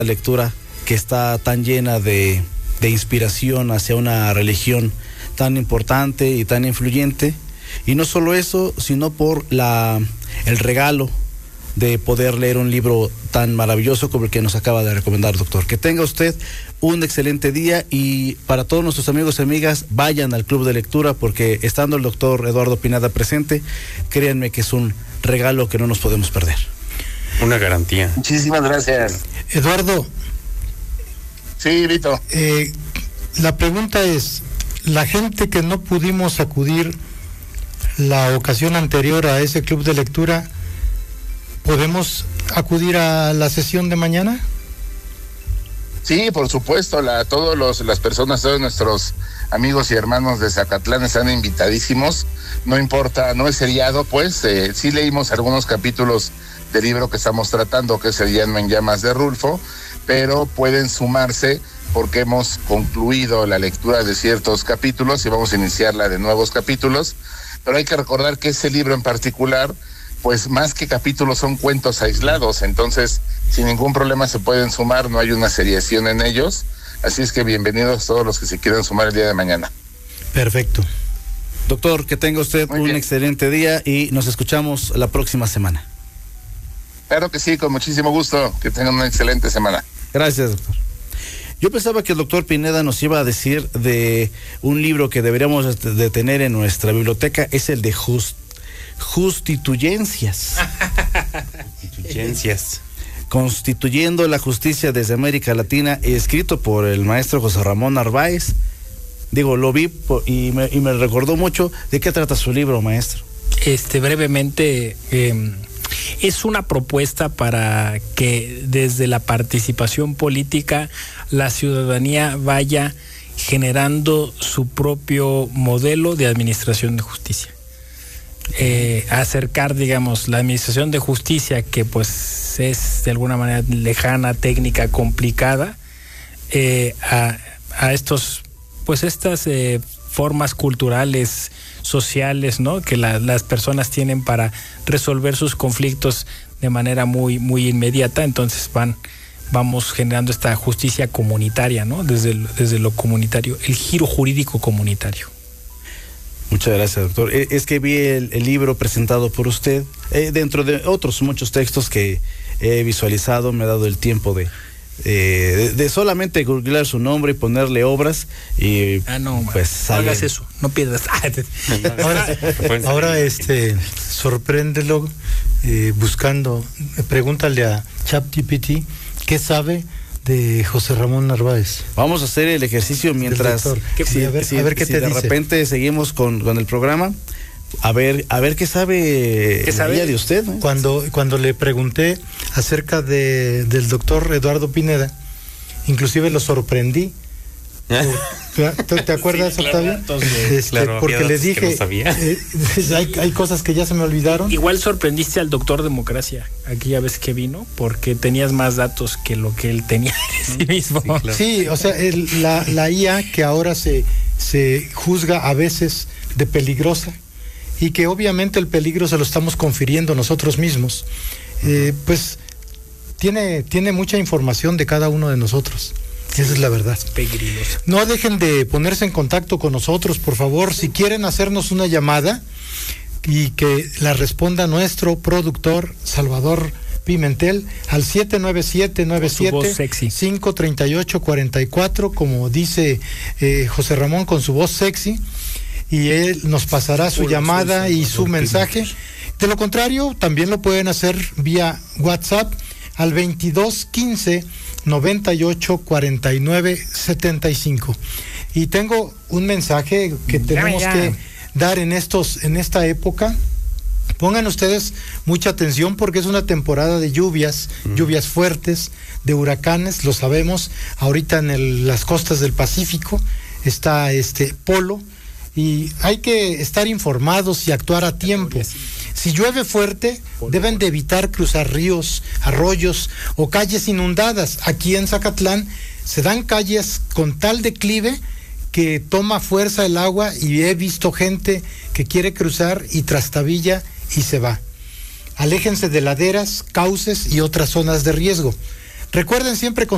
lectura que está tan llena de inspiración hacia una religión tan importante y tan influyente. Y no solo eso, sino por el regalo de poder leer un libro tan maravilloso como el que nos acaba de recomendar, doctor. Que tenga usted un excelente día, y para todos nuestros amigos y amigas, vayan al club de lectura, porque estando el doctor Eduardo Pineda presente, créanme que es un regalo que no nos podemos perder. Una garantía. Muchísimas gracias. Eduardo. Sí, Vito. La pregunta es, la gente que no pudimos acudir la ocasión anterior a ese club de lectura, ¿podemos acudir a la sesión de mañana? Sí, por supuesto, todas las personas, todos nuestros amigos y hermanos de Zacatlán están invitadísimos. No importa, no es seriado, pues, sí leímos algunos capítulos del libro que estamos tratando, que es El llano en llamas de Rulfo, pero pueden sumarse porque hemos concluido la lectura de ciertos capítulos y vamos a iniciar la de nuevos capítulos. Pero hay que recordar que ese libro en particular, pues más que capítulos son cuentos aislados, entonces sin ningún problema se pueden sumar, no hay una seriación en ellos, así es que bienvenidos todos los que se quieran sumar el día de mañana. Perfecto. Doctor, que tenga usted un excelente día y nos escuchamos la próxima semana. Claro que sí, con muchísimo gusto, que tengan una excelente semana. Gracias, doctor. Yo pensaba que el doctor Pineda nos iba a decir de un libro que deberíamos de tener en nuestra biblioteca, es el de Justituyencias. Constituyendo la justicia desde América Latina, escrito por el maestro José Ramón Narváez. Digo, lo vi y me recordó mucho. ¿De qué trata su libro, maestro? Brevemente, es una propuesta para que desde la participación política la ciudadanía vaya generando su propio modelo de administración de justicia. Acercar, digamos, la administración de justicia, que pues es de alguna manera lejana, técnica, complicada, a estos, pues estas formas culturales, sociales, ¿no?, que las personas tienen para resolver sus conflictos de manera muy, muy inmediata. Entonces vamos generando esta justicia comunitaria, ¿no?, desde lo comunitario, el giro jurídico comunitario. Muchas gracias, doctor. Es que vi el libro presentado por usted, dentro de otros muchos textos que he visualizado. Me ha dado el tiempo de solamente googlear su nombre y ponerle obras, y pues no hagas eso, no pierdas. ahora sorpréndelo buscando, pregúntale a ChatGPT qué sabe de José Ramón Narváez. Vamos a hacer el ejercicio mientras a ver qué te de dice. Repente seguimos con el programa. A ver qué sabe ella de usted, ¿no? Cuando le pregunté acerca del doctor Eduardo Pineda, inclusive lo sorprendí. ¿Te acuerdas, sí, Octavio? Claro, porque le dije, hay cosas que ya se me olvidaron. Igual sorprendiste al doctor Democracia aquella vez que vino, porque tenías más datos que lo que él tenía de sí mismo. Sí, claro. Sí, o sea, la IA que ahora se juzga a veces de peligrosa, y que obviamente el peligro se lo estamos confiriendo nosotros mismos, pues tiene mucha información de cada uno de nosotros. Sí, esa es la verdad. Peligroso. No dejen de ponerse en contacto con nosotros, por favor. Si quieren hacernos una llamada y que la responda nuestro productor Salvador Pimentel al 797-97-538-44, como dice José Ramón, con su voz sexy, y él nos pasará su llamada y su mensaje. De lo contrario, también lo pueden hacer vía WhatsApp al 2215-9849-75. Y tengo un mensaje que tenemos que dar en esta época. Pongan ustedes mucha atención, porque es una temporada de lluvias fuertes, de huracanes, lo sabemos. Ahorita en las costas del Pacífico está Polo, y hay que estar informados y actuar a tiempo. Si llueve fuerte, deben de evitar cruzar ríos, arroyos o calles inundadas. Aquí en Zacatlán se dan calles con tal declive que toma fuerza el agua, y he visto gente que quiere cruzar y trastabilla y se va. Aléjense de laderas, cauces y otras zonas de riesgo. Recuerden siempre